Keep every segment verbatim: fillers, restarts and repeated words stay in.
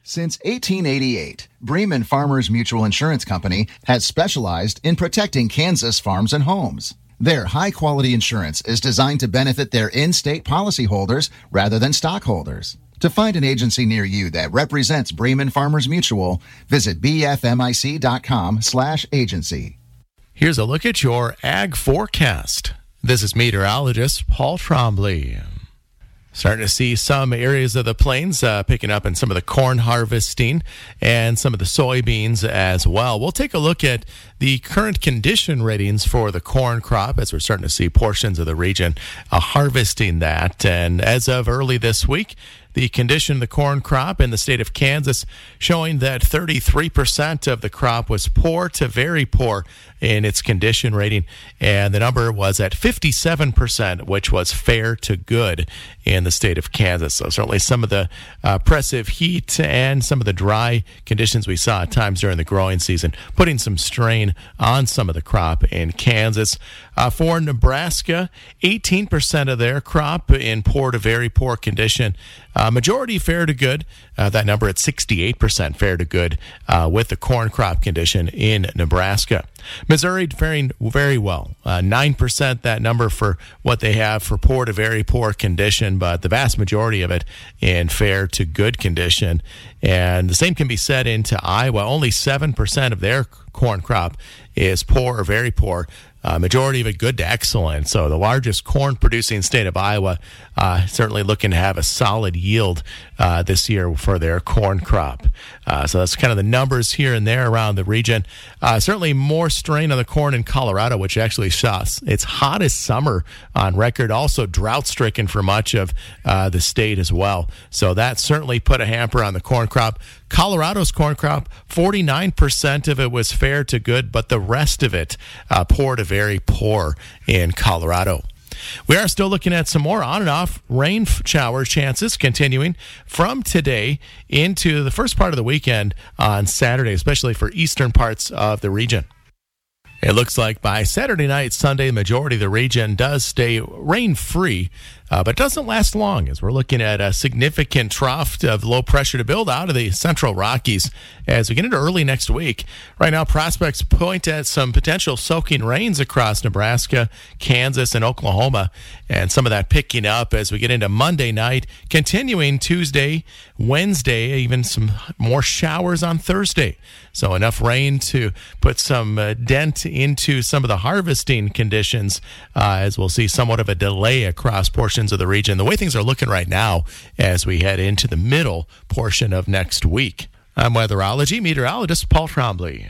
Since eighteen eighty-eight, Bremen Farmers Mutual Insurance Company has specialized in protecting Kansas farms and homes. Their high-quality insurance is designed to benefit their in-state policyholders rather than stockholders. To find an agency near you that represents Bremen Farmers Mutual, visit bfmic.com slash agency. Here's a look at your ag forecast. This is meteorologist Paul Trombley. Starting to see some areas of the plains uh, picking up in some of the corn harvesting and some of the soybeans as well. We'll take a look at the current condition ratings for the corn crop as we're starting to see portions of the region uh, harvesting that. And as of early this week, the condition of the corn crop in the state of Kansas showing that thirty-three percent of the crop was poor to very poor in its condition rating, and the number was at fifty-seven percent, which was fair to good in the state of Kansas. So certainly some of the uh, oppressive heat and some of the dry conditions we saw at times during the growing season putting some strain on some of the crop in Kansas. Uh, for Nebraska, eighteen percent of their crop in poor to very poor condition. Uh, majority fair to good. Uh, that number at sixty-eight percent fair to good uh, with the corn crop condition in Nebraska. Missouri faring very well. Uh, nine percent that number for what they have for poor to very poor condition, but the vast majority of it in fair to good condition. And the same can be said into Iowa. Only seven percent of their corn crop is poor or very poor. Uh, majority of it good to excellent. So the largest corn-producing state of Iowa uh, certainly looking to have a solid yield uh, this year for their corn crop. Uh, so that's kind of the numbers here and there around the region. Uh, certainly more strain on the corn in Colorado, which actually saw its hottest summer on record. Also drought-stricken for much of uh, the state as well. So that certainly put a hamper on the corn crop. Colorado's corn crop, forty-nine percent of it was fair to good, but the rest of it uh, poor to very poor in Colorado. We are still looking at some more on and off rain shower chances continuing from today into the first part of the weekend on Saturday, especially for eastern parts of the region. It looks like by Saturday night, Sunday, the majority of the region does stay rain-free, uh, but it doesn't last long as we're looking at a significant trough of low pressure to build out of the central Rockies as we get into early next week. Right now, prospects point at some potential soaking rains across Nebraska, Kansas, and Oklahoma, and some of that picking up as we get into Monday night, continuing Tuesday, Wednesday, even some more showers on Thursday. So enough rain to put some uh, dent into some of the harvesting conditions uh, as we'll see somewhat of a delay across portions of the region. The way things are looking right now as we head into the middle portion of next week. I'm weatherology meteorologist Paul Trombley.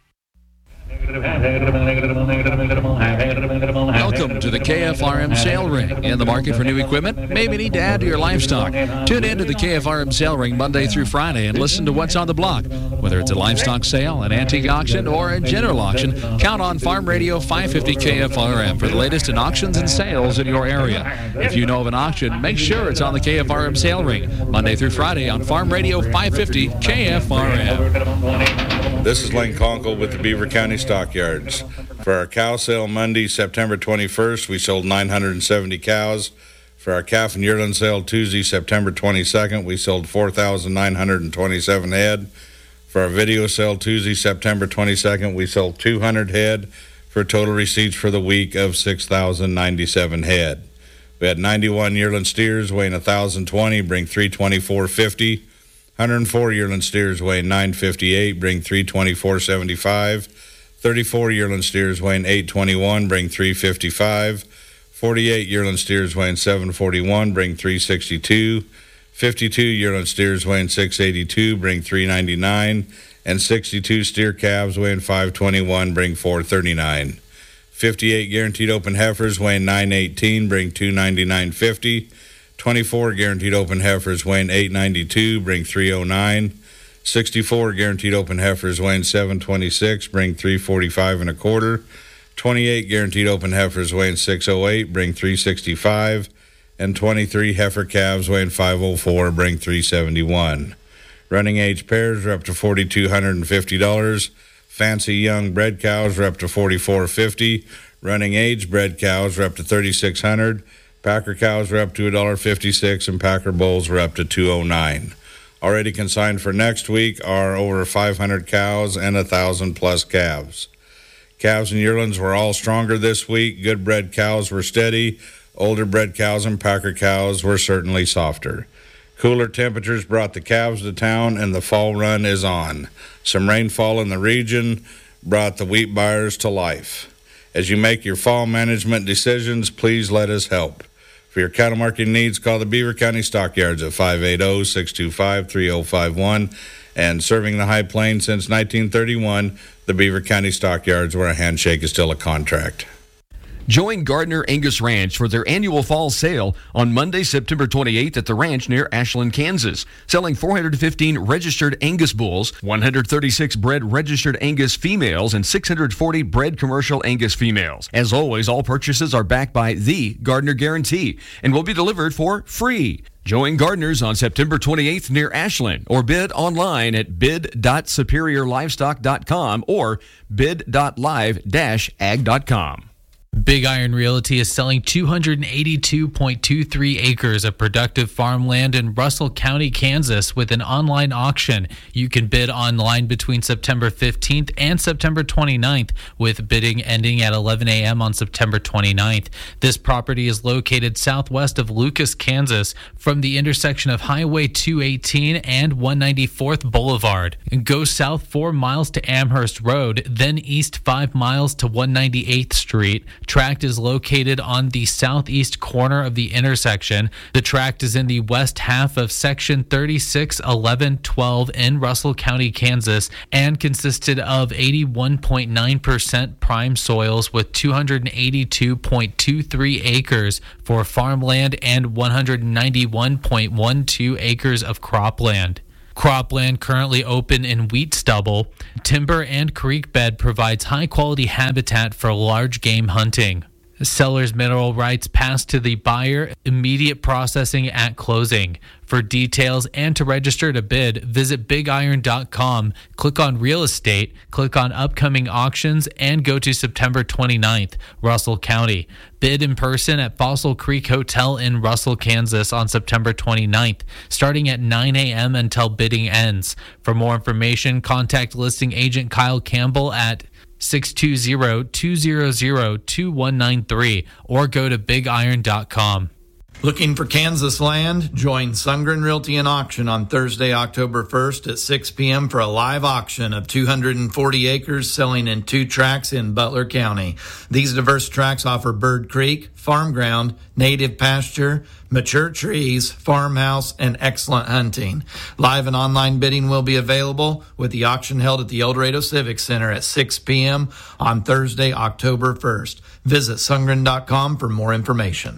Welcome to the K F R M Sale Ring. In the market for new equipment? Maybe need to add to your livestock. Tune in to the K F R M Sale Ring Monday through Friday and listen to what's on the block. Whether it's a livestock sale, an antique auction, or a general auction, count on Farm Radio five fifty K F R M for the latest in auctions and sales in your area. If you know of an auction, make sure it's on the K F R M Sale Ring Monday through Friday on Farm Radio five fifty K F R M. This is Lane Conkle with the Beaver County Stockyards. For our cow sale Monday, September twenty-first, we sold nine hundred seventy cows. For our calf and yearling sale Tuesday, September twenty-second, we sold four thousand nine hundred twenty-seven head. For our video sale Tuesday, September twenty-second, we sold two hundred head for total receipts for the week of six thousand ninety-seven head. We had ninety-one yearling steers weighing one thousand twenty, bring three twenty-four fifty. one hundred four yearling steers weighing nine fifty-eight, bring three twenty-four seventy-five. thirty-four yearling steers weighing eight twenty-one, bring three fifty-five. forty-eight yearling steers weighing seven forty-one, bring three sixty-two. fifty-two yearling steers weighing six eighty-two, bring three ninety-nine. And sixty-two steer calves weighing five twenty-one, bring four thirty-nine. fifty-eight guaranteed open heifers weighing nine eighteen, bring two ninety-nine fifty. twenty-four guaranteed open heifers weighing eight ninety-two, bring three oh nine. sixty-four guaranteed open heifers weighing seven twenty-six, bring three forty-five and a quarter. twenty-eight guaranteed open heifers weighing six oh eight, bring three sixty-five. And twenty-three heifer calves weighing five oh four, bring three seventy-one. Running age pairs are up to four thousand two hundred fifty dollars. Fancy young bred cows are up to forty-four fifty. Running age bred cows are up to thirty-six hundred. Packer cows are up to one dollar fifty-six, and Packer bulls are up to two oh nine. Already consigned for next week are over five hundred cows and one thousand plus calves. Calves and yearlings were all stronger this week. Good bred cows were steady. Older bred cows and packer cows were certainly softer. Cooler temperatures brought the calves to town, and the fall run is on. Some rainfall in the region brought the wheat buyers to life. As you make your fall management decisions, please let us help. For your cattle marketing needs, call the Beaver County Stockyards at five eight zero, six two five, three zero five one. And serving the High Plains since nineteen thirty-one, the Beaver County Stockyards, where a handshake is still a contract. Join Gardner Angus Ranch for their annual fall sale on Monday, September twenty-eighth at the ranch near Ashland, Kansas. Selling four hundred fifteen registered Angus bulls, one hundred thirty-six bred registered Angus females, and six hundred forty bred commercial Angus females. As always, all purchases are backed by the Gardner Guarantee and will be delivered for free. Join Gardner's on September twenty-eighth near Ashland, or bid online at bid dot superior livestock dot com or bid dot live dash ag dot com. Big Iron Realty is selling two hundred eighty-two point two three acres of productive farmland in Russell County, Kansas, with an online auction. You can bid online between September fifteenth and September twenty-ninth, with bidding ending at eleven a.m. on September twenty-ninth. This property is located southwest of Lucas, Kansas, from the intersection of Highway two eighteen and one ninety-fourth Boulevard. Go south four miles to Amherst Road, then east five miles to one ninety-eighth Street. Tract is located on the southeast corner of the intersection. The tract is in the west half of section thirty-six eleven twelve in Russell County, Kansas, and consisted of eighty-one point nine percent prime soils with two hundred eighty-two point two three acres for farmland and one hundred ninety-one point one two acres of cropland. Cropland currently open in wheat stubble. Timber and creek bed provides high-quality habitat for large game hunting. Seller's mineral rights pass to the buyer, immediate processing at closing. For details and to register to bid, visit big iron dot com, click on Real Estate, click on Upcoming Auctions, and go to September twenty-ninth, Russell County. Bid in person at Fossil Creek Hotel in Russell, Kansas on September twenty-ninth, starting at nine a.m. until bidding ends. For more information, contact listing agent Kyle Campbell at six two zero, two zero zero, two one nine three or go to big iron dot com. Looking for Kansas land? Join Sundgren Realty and Auction on Thursday, October first at six p.m. for a live auction of two hundred forty acres selling in two tracts in Butler County. These diverse tracts offer Bird Creek, farm ground, native pasture, mature trees, farmhouse, and excellent hunting. Live and online bidding will be available, with the auction held at the El Dorado Civic Center at six p.m. on Thursday, October first. Visit sundgren dot com for more information.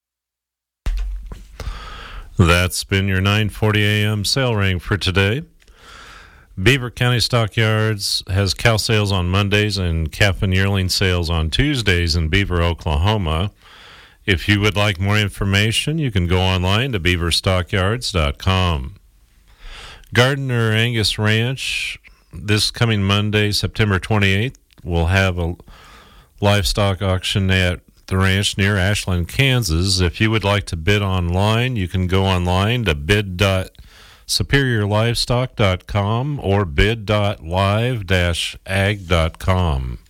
That's been your nine forty a.m. sale ring for today. Beaver County Stockyards has cow sales on Mondays and calf and yearling sales on Tuesdays in Beaver, Oklahoma. If you would like more information, you can go online to beaver stockyards dot com. Gardner Angus Ranch, this coming Monday, September twenty-eighth, will have a livestock auction at the ranch near Ashland, Kansas. If you would like to bid online, you can go online to bid dot superior livestock dot com or bid dot live dash ag dot com.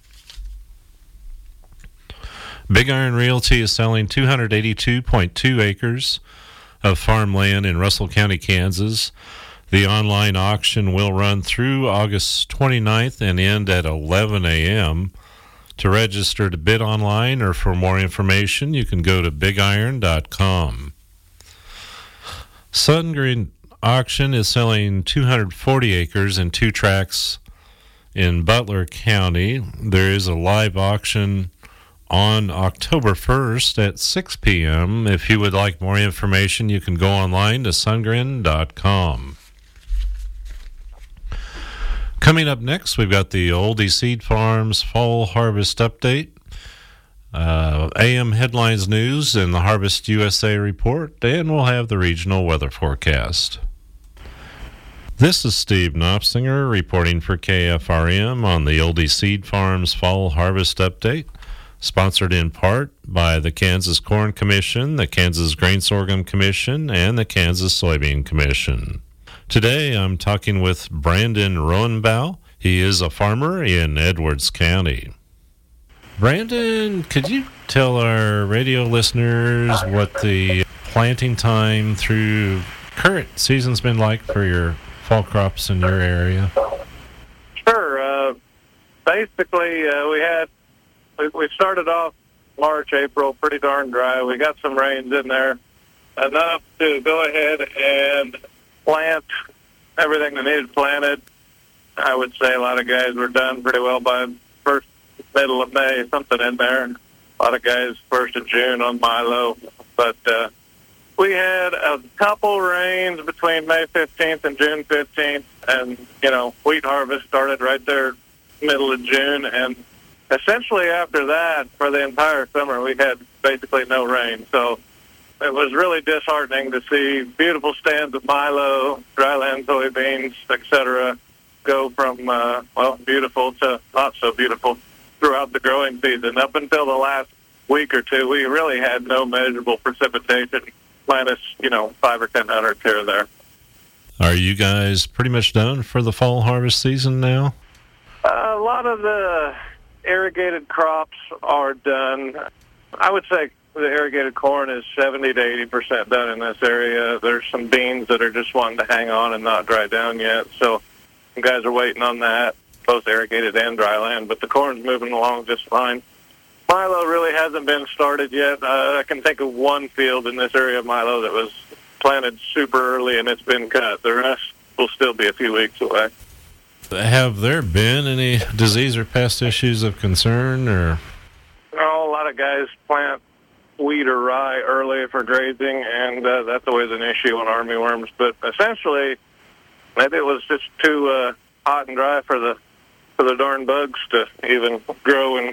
Big Iron Realty is selling two hundred eighty-two point two acres of farmland in Russell County, Kansas. The online auction will run through August twenty-ninth and end at eleven a.m. To register to bid online or for more information, you can go to big iron dot com. Sundgren Auction is selling two hundred forty acres in two tracts in Butler County. There is a live auction on October first at six p.m. If you would like more information, you can go online to sundgren dot com. Coming up next, we've got the Oldie Seed Farms Fall Harvest Update, uh, A M Headlines News, and the Harvest U S A Report, and we'll have the regional weather forecast. This is Steve Knopfsinger reporting for K F R M on the Oldie Seed Farms Fall Harvest Update, sponsored in part by the Kansas Corn Commission, the Kansas Grain Sorghum Commission, and the Kansas Soybean Commission. Today I'm talking with Brandon Roenbaugh. He is a farmer in Edwards County. Brandon, could you tell our radio listeners what the planting time through current season's been like for your fall crops in your area? Sure. Uh, basically, uh, we had we, we started off March, April, pretty darn dry. We got some rains in there, enough to go ahead and plant everything that needed planted. I would say a lot of guys were done pretty well by first, middle of May, something in there. A lot of guys first of June on Milo. But uh, we had a couple rains between May fifteenth and June fifteenth, and, you know, wheat harvest started right there middle of June, and essentially after that, for the entire summer, we had basically no rain. So it was really disheartening to see beautiful stands of Milo, dryland soybeans, et cetera, go from, uh, well, beautiful to not so beautiful throughout the growing season. Up until the last week or two, we really had no measurable precipitation, minus, you know, five or ten hundredths here or there. Are you guys pretty much done for the fall harvest season now? Uh, a lot of the irrigated crops are done. I would say the irrigated corn is seventy to eighty percent done in this area. There's some beans that are just wanting to hang on and not dry down yet. So some guys are waiting on that, both irrigated and dry land. But the corn's moving along just fine. Milo really hasn't been started yet. Uh, I can think of one field in this area of Milo that was planted super early and it's been cut. The rest will still be a few weeks away. Have there been any disease or pest issues of concern? Or no, a lot of guys plant wheat or rye early for grazing, and uh, that's always an issue on armyworms. But essentially, maybe it was just too uh, hot and dry for the for the darn bugs to even grow and